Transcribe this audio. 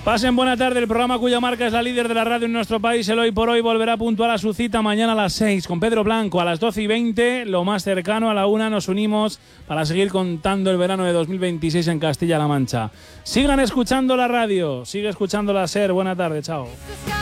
Pasen buena tarde. El programa cuya marca es la líder de la radio en nuestro país, el Hoy por Hoy, volverá puntual a su cita mañana a las 6 con Pedro Blanco. A las 12:20, lo más cercano, a la 1 nos unimos para seguir contando el verano de 2026 en Castilla-La Mancha. Sigan escuchando la radio, sigue escuchando la SER. Buena tarde, chao.